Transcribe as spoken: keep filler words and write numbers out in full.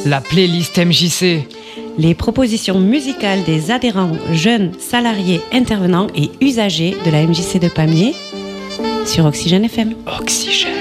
La playlist M J C. Les propositions musicales des adhérents, jeunes, salariés, intervenants et usagers de la M J C de Pamiers sur Oxygène F M. Oxygène.